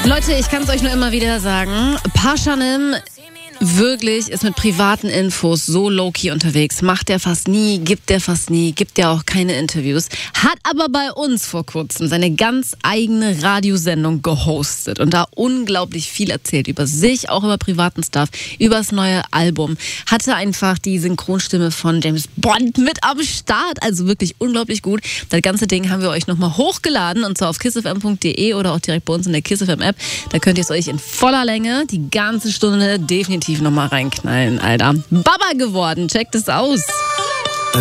Leute, ich kann es euch nur immer wieder sagen. Pashanim wirklich ist mit privaten Infos so low-key unterwegs. Macht der fast nie, gibt der auch keine Interviews. Hat aber bei uns vor kurzem seine ganz eigene Radiosendung gehostet und da unglaublich viel erzählt über sich, auch über privaten Stuff, über das neue Album. Hatte einfach die Synchronstimme von James Bond mit am Start, also wirklich unglaublich gut. Das ganze Ding haben wir euch nochmal hochgeladen und zwar auf kissfm.de oder auch direkt bei uns in der KissFM App. Da könnt ihr es euch in voller Länge die ganze Stunde definitiv nochmal reinknallen, Alter. Baba geworden, checkt es aus.